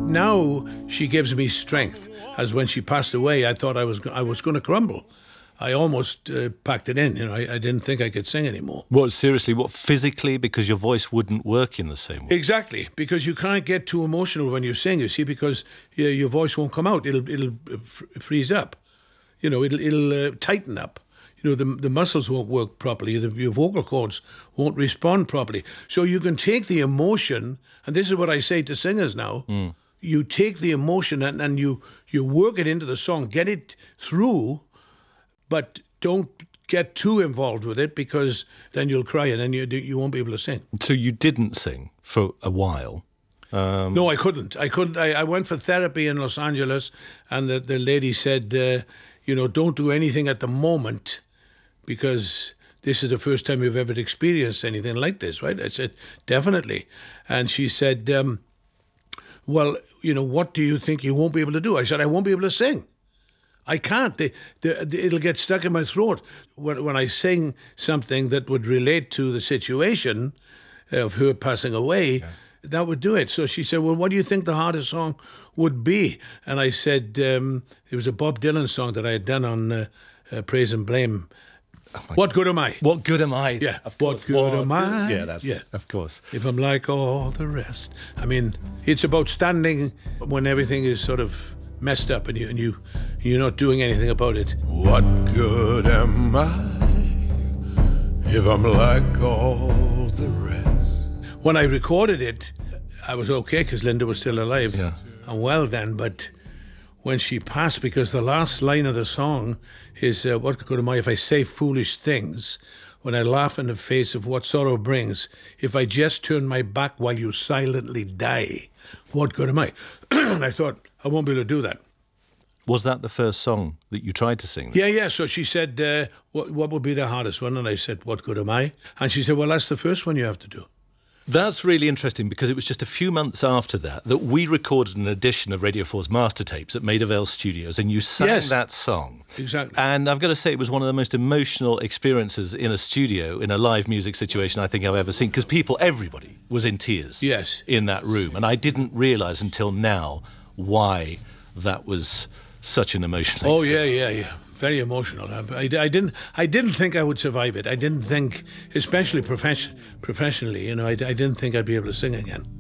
now she gives me strength. As when she passed away, I thought I was going to crumble. I almost packed it in. I didn't think I could sing anymore. What, seriously? What, physically? Because your voice wouldn't work in the same way? Exactly, because you can't get too emotional when you sing, you see, because your voice won't come out. It'll freeze up. It'll tighten up. The muscles won't work properly. Your vocal cords won't respond properly. So you can take the emotion, and this is what I say to singers now, you take the emotion and you work it into the song, get it through, but don't get too involved with it, because then you'll cry and then you won't be able to sing. So you didn't sing for a while? No, I couldn't. I went for therapy in Los Angeles, and the lady said, don't do anything at the moment, because this is the first time you've ever experienced anything like this, right? I said, definitely. And she said, well, what do you think you won't be able to do? I said, I won't be able to sing. I can't. It'll get stuck in my throat. When I sing something that would relate to the situation of her passing away, that would do it. So she said, well, what do you think the hardest song would be? And I said, it was a Bob Dylan song that I had done on Praise and Blame. What good am I? What good am I? Yeah. Of course. What good am I? Yeah, of course. If I'm like all the rest. I mean, it's about standing when everything is sort of messed up and you're not doing anything about it. What good am I if I'm like all the rest? When I recorded it, I was okay because Linda was still alive and well then, but when she passed, because the last line of the song is, what good am I if I say foolish things, when I laugh in the face of what sorrow brings, if I just turn my back while you silently die, what good am I? And I thought, I won't be able to do that. Was that the first song that you tried to sing? Yeah. So she said, what would be the hardest one? And I said, what good am I? And she said, well, that's the first one you have to do. That's really interesting, because it was just a few months after that we recorded an edition of Radio 4's Master Tapes at Maida Vale Studios, and you sang that song. Exactly. And I've got to say, it was one of the most emotional experiences in a studio, in a live music situation I think I've ever seen, because everybody was in tears in that room. And I didn't realise until now why that was such an emotional experience. Yeah. Very emotional. I didn't think I would survive it. I didn't think, especially professionally, I didn't think I'd be able to sing again.